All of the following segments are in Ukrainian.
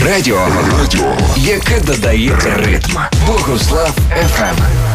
Радіо, яке додає ритм. Богослав FM.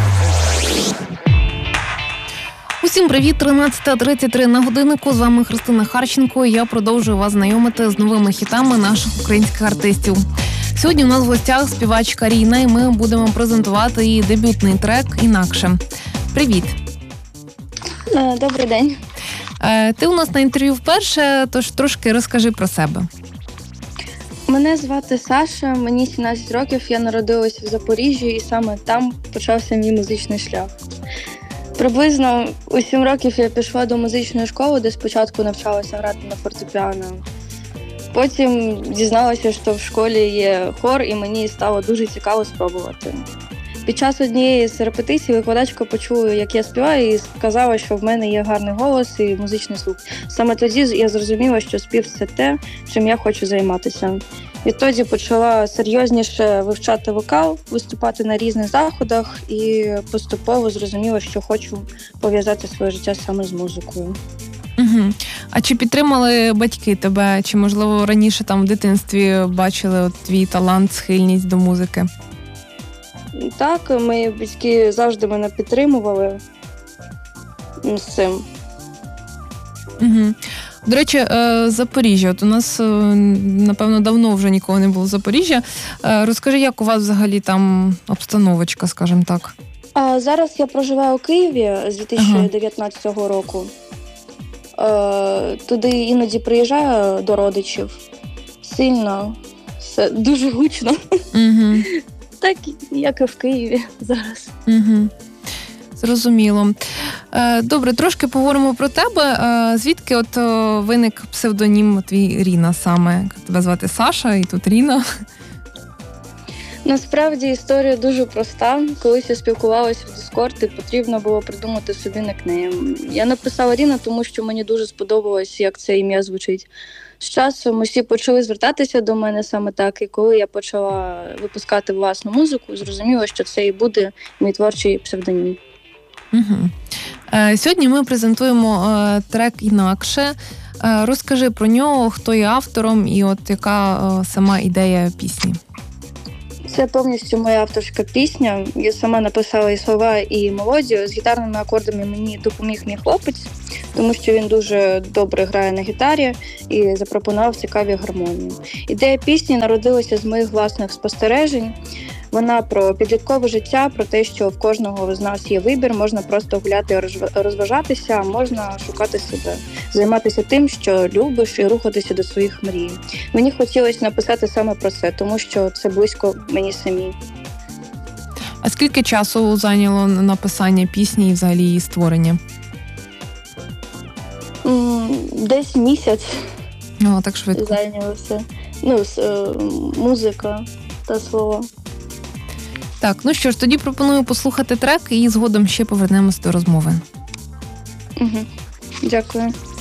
Усім привіт, 13:33 на годиннику. З вами Христина Харченко. І я продовжую вас знайомити з новими хітами наших українських артистів. Сьогодні у нас в гостях співачка Ріна, і ми будемо презентувати її дебютний трек «Інакше». Привіт. Добрий день. Ти у нас на інтерв'ю вперше, тож трошки розкажи про себе. Мене звати Саша, мені 17 років, я народилася в Запоріжжі і саме там почався мій музичний шлях. Приблизно у 7 років я пішла до музичної школи, де спочатку навчалася грати на фортепіано. Потім дізналася, що в школі є хор, і мені стало дуже цікаво спробувати. Під час однієї з репетицій викладачка почула, як я співаю, і сказала, що в мене є гарний голос і музичний слух. Саме тоді я зрозуміла, що спів – це те, чим я хочу займатися. Відтоді почала серйозніше вивчати вокал, виступати на різних заходах і поступово зрозуміла, що хочу пов'язати своє життя саме з музикою. Угу. А чи підтримали батьки тебе? Чи, можливо, раніше там в дитинстві бачили твій талант, схильність до музики? Так, мої батьки завжди мене підтримували з цим. Угу. До речі, Запоріжжя. От у нас, напевно, давно вже нікого не було в Запоріжжя. Розкажи, як у вас взагалі там обстановочка, скажімо так? Зараз я проживаю у Києві з 2019 року. Туди іноді приїжджаю до родичів. Сильно, все дуже гучно. Угу. Так, як і в Києві зараз. Угу. Зрозуміло. Добре, трошки поговоримо про тебе. Звідки от виник псевдонім твій Ріна саме? Тебе звати Саша і тут Ріна. Насправді історія дуже проста. Колись я спілкувалася в Discord, і потрібно було придумати собі никнейм. Я написала Ріна, тому що мені дуже сподобалось, як це ім'я звучить. З часом усі почали звертатися до мене саме так, і коли я почала випускати власну музику, зрозуміла, що це і буде мій творчий псевдонім. Угу. Сьогодні ми презентуємо трек «Інакше». Розкажи про нього, хто є автором і от яка сама ідея пісні. Це повністю моя авторська пісня. Я сама написала і слова, і мелодію. З гітарними акордами мені допоміг мій хлопець, тому що він дуже добре грає на гітарі і запропонував цікаві гармонії. Ідея пісні народилася з моїх власних спостережень. Вона про підліткове життя, про те, що в кожного з нас є вибір, можна просто гуляти і розважатися, можна шукати себе, займатися тим, що любиш, і рухатися до своїх мрій. Мені хотілося написати саме про це, тому що це близько мені самій. А скільки часу зайняло написання пісні і взагалі її створення? Десь місяць. О, так швидко. Зайнялося. Музика та слова. Так, ну що ж, тоді пропоную послухати трек і згодом ще повернемось до розмови. Угу. Дякую.